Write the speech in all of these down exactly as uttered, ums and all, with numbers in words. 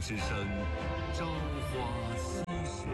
之声，朝花夕拾。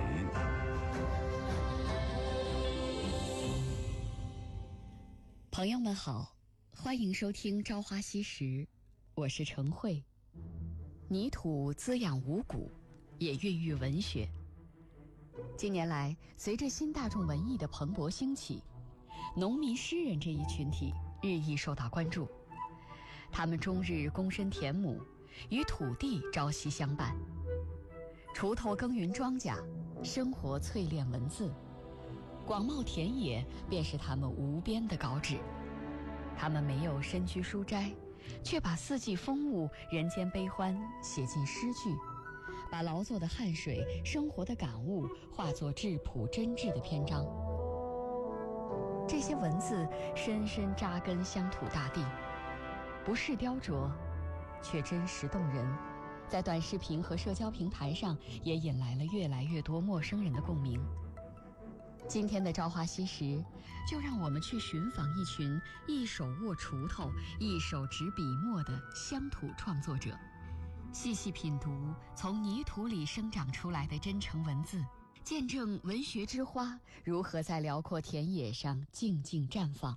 朋友们好，欢迎收听《朝花夕拾》，我是程慧。泥土滋养五谷，也孕育文学。近年来，随着新大众文艺的蓬勃兴起，农民诗人这一群体日益受到关注。他们终日躬身田亩，与土地朝夕相伴，锄头耕耘庄稼，生活淬炼文字，广袤田野便是他们无边的稿纸。他们没有身居书斋，却把四季风物、人间悲欢写进诗句，把劳作的汗水、生活的感悟化作质朴真挚的篇章。这些文字深深扎根乡土大地，不是雕琢，却真实动人，在短视频和社交平台上也引来了越来越多陌生人的共鸣。今天的朝花夕拾，就让我们去寻访一群一手握锄头、一手执笔墨的乡土创作者，细细品读从泥土里生长出来的真诚文字，见证文学之花如何在辽阔田野上静静绽放。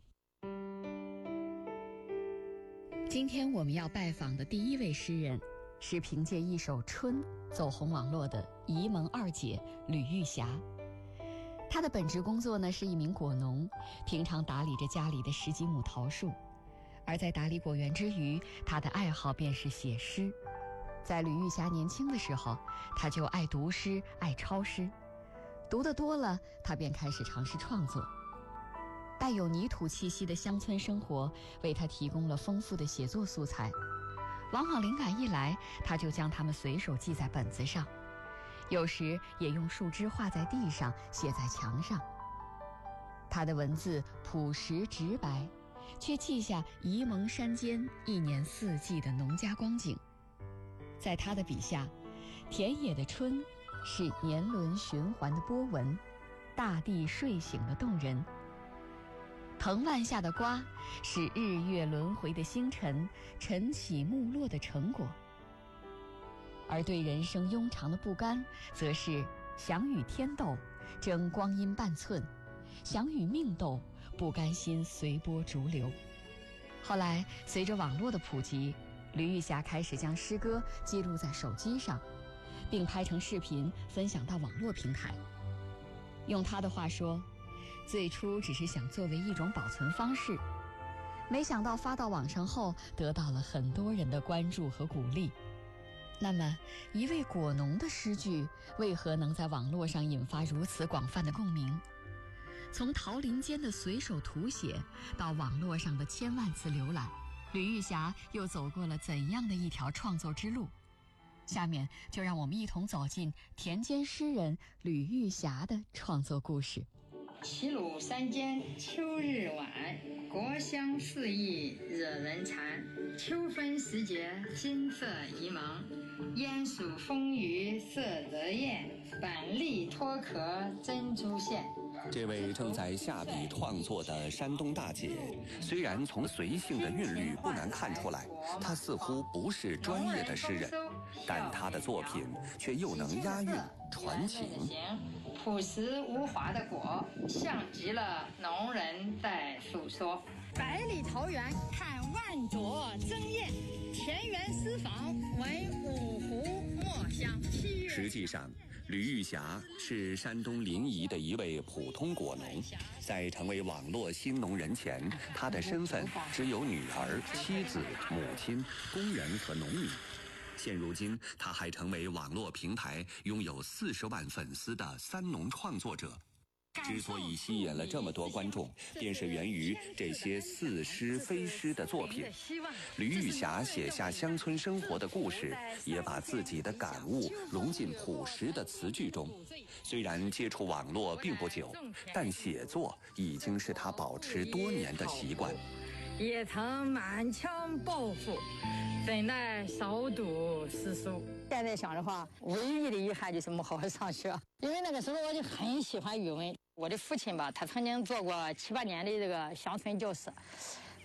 今天我们要拜访的第一位诗人，是凭借一首《春》走红网络的沂蒙二姐吕玉霞。她的本职工作呢是一名果农，平常打理着家里的十几亩桃树，而在打理果园之余，她的爱好便是写诗。在吕玉霞年轻的时候，她就爱读诗，爱抄诗，读得多了，她便开始尝试创作。带有泥土气息的乡村生活为她提供了丰富的写作素材，往往灵感一来，她就将它们随手记在本子上，有时也用树枝画在地上，写在墙上。他的文字朴实直白，却记下沂蒙山间一年四季的农家光景。在他的笔下，田野的春是年轮循环的波纹，大地睡醒的动人；藤蔓下的瓜是日月轮回的星辰，晨起暮落的成果。而对人生庸长的不甘，则是想与天斗，争光阴半寸；想与命斗，不甘心随波逐流。后来随着网络的普及，吕玉霞开始将诗歌记录在手机上，并拍成视频分享到网络平台。用她的话说，最初只是想作为一种保存方式，没想到发到网上后，得到了很多人的关注和鼓励。那么，一位果农的诗句为何能在网络上引发如此广泛的共鸣？从桃林间的随手涂写到网络上的千万次浏览，吕玉霞又走过了怎样的一条创作之路？下面就让我们一同走进田间诗人吕玉霞的创作故事。 齐鲁山间秋日晚，国香四溢惹人馋。秋分时节金色沂蒙，烟暑风雨色泽艳，板栗脱壳珍珠馅。 这位正在下笔创作的山东大姐，虽然从随性的韵律不难看出来，她似乎不是专业的诗人，但她的作品却又能押韵传情。 朴实无华的果，像极了农人在诉说。百里桃源看万朵争艳，田园诗坊闻五湖墨香。 实际上，吕玉霞是山东临沂的一位普通果农，在成为网络新农人前，她的身份只有女儿、妻子、母亲、工人和农民。现如今，她还成为网络平台拥有四十万粉丝的三农创作者。之所以吸引了这么多观众，便是源于这些似诗非诗的作品。吕玉霞写下乡村生活的故事，也把自己的感悟融进朴实的词句中。虽然接触网络并不久，但写作已经是她保持多年的习惯。 也曾满腔抱负，怎奈少读诗书。现在想的话，唯一的遗憾就是没好好上学，因为那个时候我就很喜欢语文。我的父亲吧，他曾经做过七八年的这个乡村教师，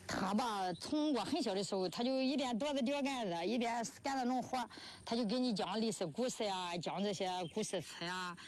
他吧，从我很小的时候，他就一边躲着吊杆子，一边干那种活，他就给你讲历史故事呀，讲这些故事词呀，